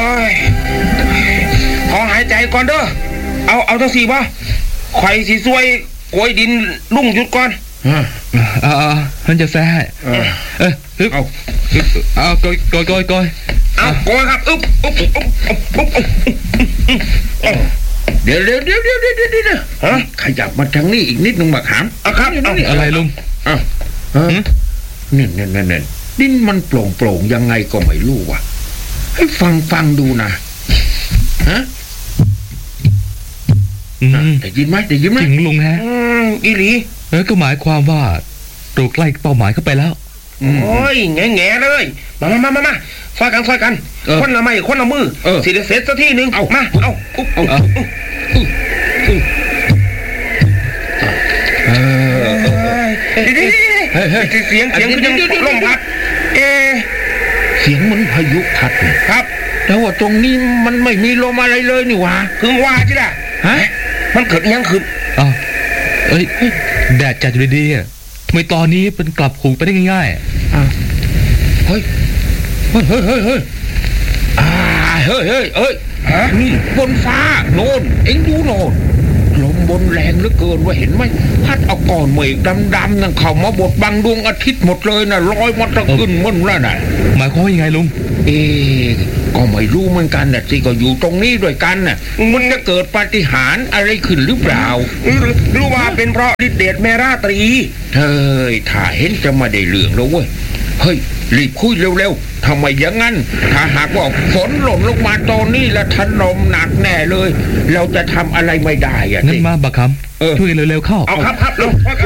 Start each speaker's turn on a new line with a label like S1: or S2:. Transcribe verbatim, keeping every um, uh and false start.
S1: ยขอหายใจก่อนเด้อเอาเอาทั้งสี่ป่ะข่อยสิซวยโกยดินลุ่งหยุดก่อน
S2: อ่าฉันจะแซ่เออเออเอาเอาโกยโกยโกยโกย
S1: เอาโกยครับอึ๊บอึ๊บอึ๊บอึ๊บอึ๊บ
S3: เดี๋ยวเดี๋ยวเดี๋ยวเดี๋ยวเดี๋ยวเดี๋ยวฮะขยับมาทางนี้อีกนิดนึงมาขาม
S1: เอาครับ
S2: อะไรลุง
S3: อ้าวเนี่ยเนี่ยเนี่ยดินมันโปร่งโปร่งยังไงก็ไม่รู้ว่ะให้ฟังฟังดูนะฮะได้ยินไหมได้ยินไหม
S2: จริงลุงฮะ
S1: อีหลี
S2: เออก็หมายความว่าตกใกล้เป้าหมายเข้าไปแล้ว
S1: โอ้ยแง่แง่เลยมามามามาซอยกันซอยกันคนละไม้คนละมือสิเสร็จสักทีหนึ่งเอามาเอาอุ๊บเอาเสียงเสียงคือยังลมพัดเอ
S3: เสียงมันพายุพัด
S1: ครับ
S3: แต่ว่าตรงนี้มันไม่มีลมอะไรเลยนี่วะ
S1: คือว่าใช่ไหมฮะมันเกิดยังขึ้น
S2: อ้าวเอ้ยแดดจัดอยู่ดีๆอ่ะทำไมตอนนี้เป็นกลับหูไปได้ง่ายๆอ่ะ
S3: เฮ้ยเฮ้ยเฮ้ยเฮ้ยเฮ้ยอ่าเฮ้ยเฮ้ยเฮ้ยนี่บนฟ้าโน่นเอ็งดูโน่นลมบนแรงเหลือเกินว่าเห็นไหมพัดเอาก้อนเมฆดำๆนั่นเข้ามาบดบังดวงอาทิตย์หมดเลยน่ะลอยมาตะขึ้นมันแล้วน่ะ
S2: หมายความว่ายังไงลุง
S3: เอ๊ก็ไม่รู้เหมือนกันน่ะสิก็อยู่ตรงนี้ด้วยกันน่ะมันจะเกิดปาฏิหาริย์อะไรขึ้นหรือเปล่า
S1: หรือว่าเป็นเพราะฤทธิ์เดชแม่ราตรี
S3: เฮ้ยถ้าเห็นจะมาได้เรื่องแล้วเว้ยเฮ้ยรีบคุยเร็วๆทำไมอย่างนั้นถ้าหากว่าฝนหล่นลงมาตอนนี้แล้วถล่มหนักแน่เลยเราจะทำอะไรไม่ได้อ่ะ
S2: งั้นมาบักคำช่วยเร็วๆเข้า
S1: เอาครับครับลง